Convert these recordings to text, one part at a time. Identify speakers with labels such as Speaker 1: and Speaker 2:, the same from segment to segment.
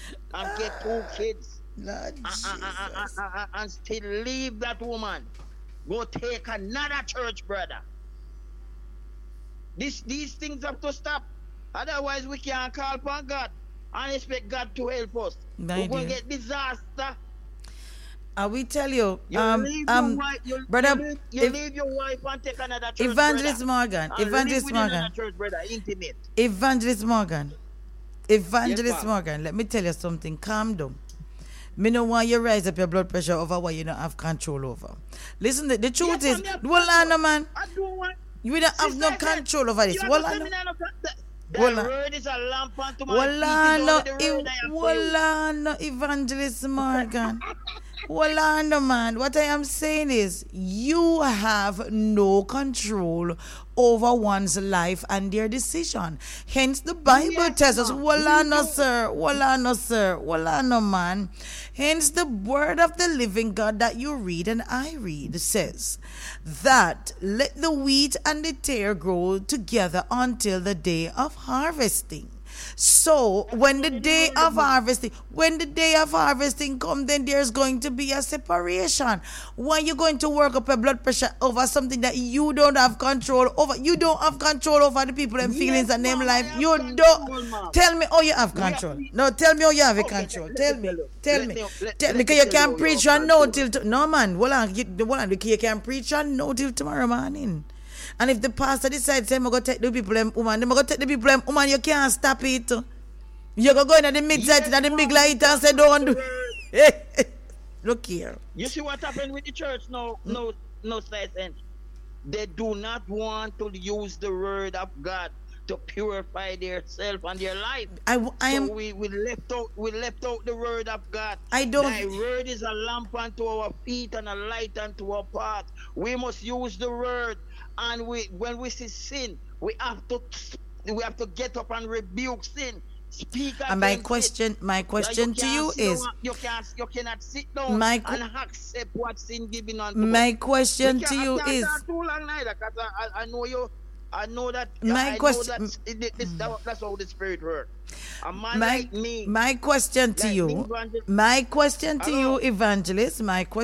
Speaker 1: and get two kids
Speaker 2: Lord Jesus.
Speaker 1: and still leave that woman. Go take another church, brother. These things have to stop. Otherwise, we can't call upon God and expect God to help us.
Speaker 2: My
Speaker 1: We're going to
Speaker 2: dear.
Speaker 1: get disaster.
Speaker 2: I will tell you,
Speaker 1: You leave your wife,
Speaker 2: brother,
Speaker 1: you leave your wife and take another church, brother.
Speaker 2: Evangelist Morgan,
Speaker 1: And live
Speaker 2: Evangelist
Speaker 1: with another
Speaker 2: Morgan,
Speaker 1: church, brother, intimate.
Speaker 2: Evangelist Morgan,
Speaker 1: Yes,
Speaker 2: Evangelist
Speaker 1: Papa.
Speaker 2: Morgan, let me tell you something. Calm down. Me no want you rise up your blood pressure over what you don't have control over. Listen, the truth
Speaker 1: Yes,
Speaker 2: is,
Speaker 1: I'm
Speaker 2: well, no, man,
Speaker 1: I don't want.
Speaker 2: you don't have
Speaker 1: Sister,
Speaker 2: no
Speaker 1: I said,
Speaker 2: control over
Speaker 1: you
Speaker 2: this. Well,
Speaker 1: understand
Speaker 2: no,
Speaker 1: me now?
Speaker 2: well,
Speaker 1: Thy word is a lamp unto my
Speaker 2: well,
Speaker 1: feet, is
Speaker 2: no,
Speaker 1: only the word I have for you.
Speaker 2: well, no, Evangelist Morgan. Well, no, man. What I am saying is, you have no control over one's life and their decision. Hence, the Bible
Speaker 1: Yes,
Speaker 2: tells us,
Speaker 1: ma'am.
Speaker 2: well,
Speaker 1: We
Speaker 2: no,
Speaker 1: do.
Speaker 2: sir. Well, no, sir. Well, no, man. Hence, the word of the living God that you read and I read says that let the wheat and the tare grow together until the day of harvesting. So when the day of harvesting come, then there's going to be a separation. Why you going to work up a blood pressure over something that you don't have control over? You don't have control over the people and feelings
Speaker 1: Yes,
Speaker 2: and them
Speaker 1: ma'am. I
Speaker 2: life.
Speaker 1: have
Speaker 2: You don't.
Speaker 1: control, ma'am.
Speaker 2: Tell me how you have
Speaker 1: We have,
Speaker 2: control.
Speaker 1: we,
Speaker 2: No, tell me how you have a
Speaker 1: okay,
Speaker 2: control.
Speaker 1: let me
Speaker 2: Tell
Speaker 1: tell
Speaker 2: me.
Speaker 1: you.
Speaker 2: Tell
Speaker 1: Let
Speaker 2: me.
Speaker 1: me
Speaker 2: Tell
Speaker 1: let me
Speaker 2: because you
Speaker 1: tell you
Speaker 2: can't
Speaker 1: how you
Speaker 2: preach
Speaker 1: have
Speaker 2: and no
Speaker 1: control.
Speaker 2: till no man. Because you can't preach and no till tomorrow morning. And if the pastor decides say I'm gonna take the people them woman, them gonna take the people them woman, you can't stop it. You go in at the mid-side
Speaker 1: Yes,
Speaker 2: and the big
Speaker 1: ma'am.
Speaker 2: light and
Speaker 1: That's
Speaker 2: say
Speaker 1: not
Speaker 2: don't
Speaker 1: the
Speaker 2: do
Speaker 1: word.
Speaker 2: Look here.
Speaker 1: You see what happened with the church? No, no sense. They do not want to use the word of God to purify themselves and their life.
Speaker 2: I
Speaker 1: So
Speaker 2: am
Speaker 1: we left out the word of God.
Speaker 2: I don't
Speaker 1: Thy word is a lamp unto our feet and a light unto our path. We must use the word, and when we see sin, we have to get up and rebuke sin, speak
Speaker 2: and my
Speaker 1: against it. You
Speaker 2: question to
Speaker 1: can't
Speaker 2: you
Speaker 1: sit down.
Speaker 2: is
Speaker 1: You cannot sit down
Speaker 2: my
Speaker 1: and accept what sin giving unto us.
Speaker 2: my question to
Speaker 1: I
Speaker 2: you
Speaker 1: can't
Speaker 2: is
Speaker 1: talk too long neither, because I know you. I know that.
Speaker 2: my
Speaker 1: I know
Speaker 2: question
Speaker 1: that that's how the spirit works. A man
Speaker 2: my my question to
Speaker 1: like me,
Speaker 2: you my question to you
Speaker 1: hello.
Speaker 2: evangelist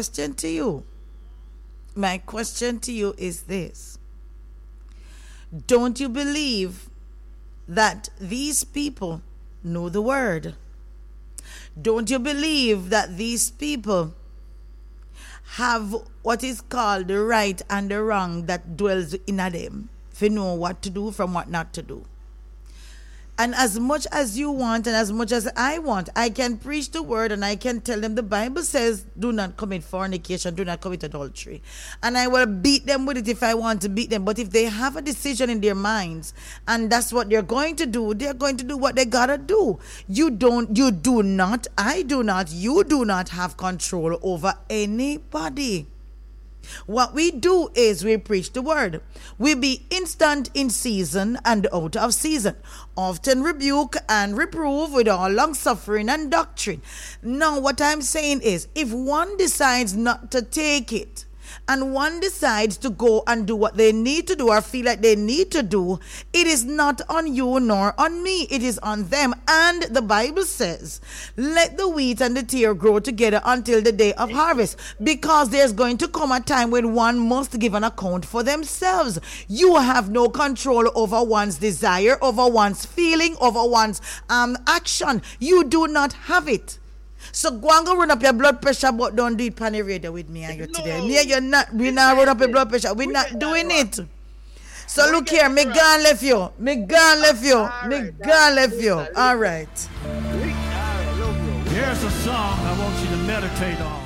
Speaker 2: my question to you is this: don't you believe that these people know the word? Don't you believe that these people have what is called the right and the wrong that dwells in them, if you know what to do from what not to do? And as much as you want and as much as I want, I can preach the word and I can tell them the Bible says, do not commit fornication, do not commit adultery. And I will beat them with it if I want to beat them. But if they have a decision in their minds and that's what they're going to do, they're going to do what they gotta do. You do not, I do not, you do not have control over anybody. What we do is we preach the word. We be instant in season and out of season. Often rebuke and reprove with all long suffering and doctrine. Now, what I'm saying is, if one decides not to take it, and one decides to go and do what they need to do or feel like they need to do, it is not on you nor on me. It is on them. And the Bible says, let the wheat and the tare grow together until the day of harvest, because there's going to come a time when one must give an account for themselves. You have no control over one's desire, over one's feeling, over one's action. You do not have it. So go and go run up your blood pressure, but don't do it on the radio with me and you today. Me and you not, we not run up your blood pressure. We not doing it. So look here, me gone left you. Me gone left you. Me gone left you. All right.
Speaker 3: Here's a song I want you to meditate on.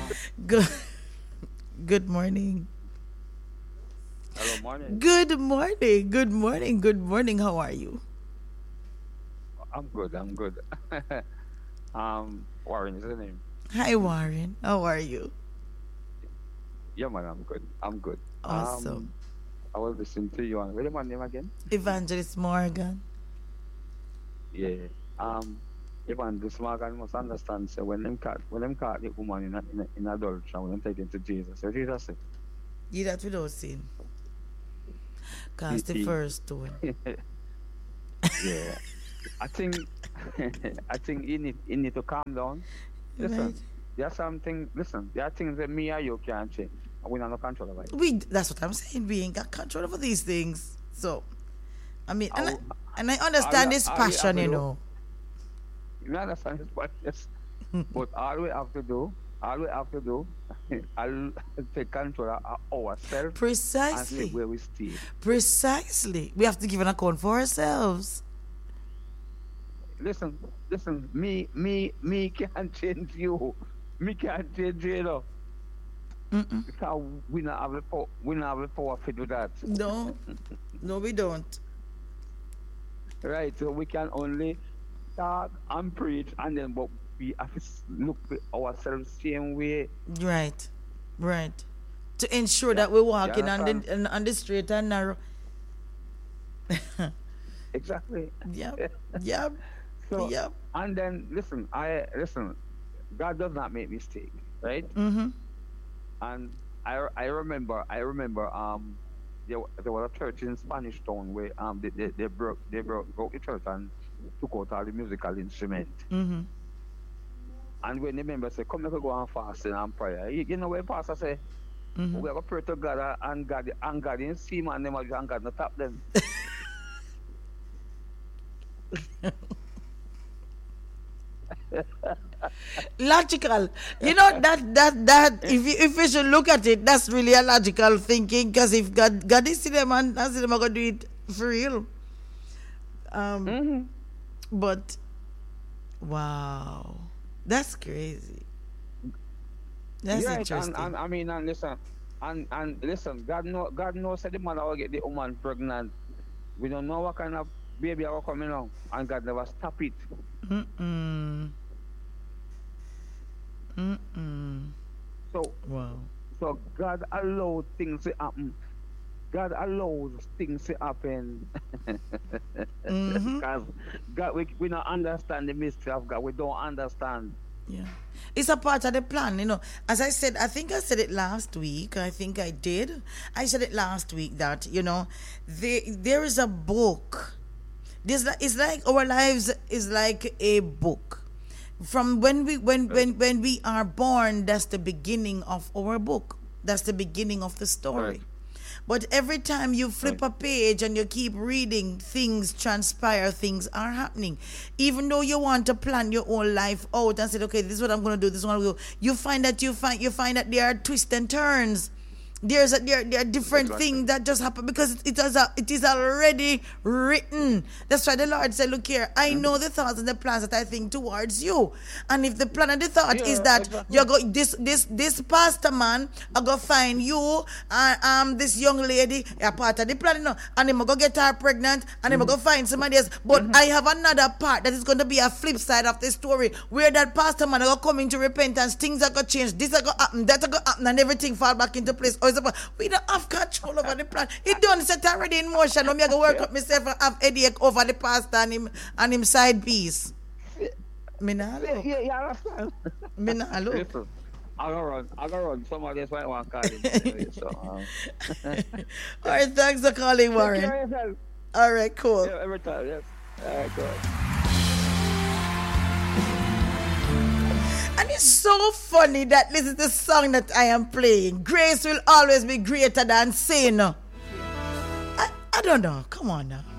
Speaker 2: Good morning.
Speaker 4: Hello, morning.
Speaker 2: Good morning. Good morning. Good morning. How are you?
Speaker 4: I'm good. Warren is the name.
Speaker 2: Hi, Warren. How are you?
Speaker 4: Yeah, man, I'm good.
Speaker 2: Awesome.
Speaker 4: I was listening to you on. What's my name again?
Speaker 2: Evangelist Morgan.
Speaker 4: Yeah. Evangelist Morgan must understand. So when them caught the woman in adultery, when them take him to Jesus, so Jesus said,
Speaker 2: You that without sin. Cast the first stone.
Speaker 4: yeah. I think I think you need to calm down. Listen,
Speaker 2: Right.
Speaker 4: there's something. Listen, there are things that me and you can't change. And we don't have no control over it.
Speaker 2: That's what I'm saying. We ain't got control over these things. So, I mean,
Speaker 4: Are
Speaker 2: and I understand his
Speaker 4: are we
Speaker 2: passion, you
Speaker 4: happy
Speaker 2: know.
Speaker 4: You understand this? But yes, but all we have to do, I'll take control of ourselves and see
Speaker 2: Precisely.
Speaker 4: where we stay.
Speaker 2: Precisely. We have to give an account for ourselves.
Speaker 4: Listen, me can't change you. Me can't change you, know. Because we not have the power. We not have the power to do that.
Speaker 2: No. No, we don't.
Speaker 4: Right? So we can only talk and preach, and then but we have to look at ourselves same way.
Speaker 2: Right. Right. To ensure that we're walking on
Speaker 4: understand?
Speaker 2: on the straight and narrow.
Speaker 4: Exactly.
Speaker 2: Yep. Yep.
Speaker 4: So
Speaker 2: Yep.
Speaker 4: and then listen. God does not make mistake, right?
Speaker 2: Mm-hmm.
Speaker 4: And I remember there was a church in Spanish Town where they broke the church and took out all the musical instrument.
Speaker 2: Mm-hmm.
Speaker 4: And when the members say, come, let us go and fasting and prayer. You know when pastor say,
Speaker 2: Mm-hmm.
Speaker 4: we have to pray to God and God didn't see man them and God not tap them.
Speaker 2: Logical. You know that if you should look at it, that's really a logical thinking. Because if God is see them and see them, are gonna do it for real. But wow, that's crazy. That's
Speaker 4: Right,
Speaker 2: interesting.
Speaker 4: and I mean, and listen, God knows that the man will get the woman pregnant. We don't know what kind of baby are coming out, and God never stop it.
Speaker 2: Mm-mm.
Speaker 4: So
Speaker 2: Wow.
Speaker 4: God allows things to happen. God allows things to happen. Because God, we don't understand the mystery of God. We don't understand.
Speaker 2: Yeah. It's a part of the plan, you know. As I said, I think I said it last week. I think I did. I said it last week that, you know, there is a book. It's like our lives is like a book. From when we are born, that's the beginning of our book. That's the beginning of the story.
Speaker 4: Right.
Speaker 2: But every time you flip a page and you keep reading, things transpire, things are happening. Even though you want to plan your own life out and say, okay, this is what I'm going to do, this is what I'm going to do, you find that there are twists and turns. There are different things that just happen because it is already written. That's why the Lord said, look here, I know the thoughts and the plans that I think towards you. And if the plan and the thought is that you go this pastor man, I go find you and this young lady, a part of the plan, you know, and I'm gonna get her pregnant and I'm gonna go find somebody else. But I have another part that is gonna be a flip side of the story where that pastor man are gonna come into repentance, things are gonna change, this are gonna happen, that are gonna happen, and everything fall back into place. We don't have control over the plan. It done set already in motion. I'm gonna work up myself and have headache over the pastor and him side piece. Me nah look.
Speaker 4: Yeah, you understand?
Speaker 2: Me nah look.
Speaker 4: Listen, I'll go run. Somebody else might want to call him. So,
Speaker 2: All right, thanks for calling, Warren.
Speaker 4: take care of yourself.
Speaker 2: All right, cool.
Speaker 4: Yeah, every time, yes. All right, good.
Speaker 2: And it's so funny that this is the song that I am playing. Grace will always be greater than sin. I don't know. Come on now.